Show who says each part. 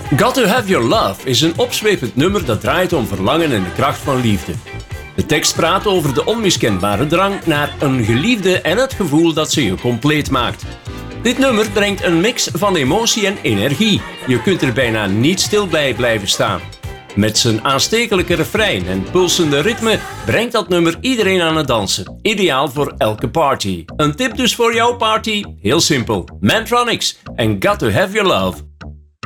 Speaker 1: Got to Have Your Love is een opzwepend nummer dat draait om verlangen en de kracht van liefde. De tekst praat over de onmiskenbare drang naar een geliefde en het gevoel dat ze je compleet maakt. Dit nummer brengt een mix van emotie en energie. Je kunt er bijna niet stil bij blijven staan. Met zijn aanstekelijke refrein en pulsende ritme brengt dat nummer iedereen aan het dansen. Ideaal voor elke party. Een tip dus voor jouw party? Heel simpel. Mantronix en Got to Have Your Love.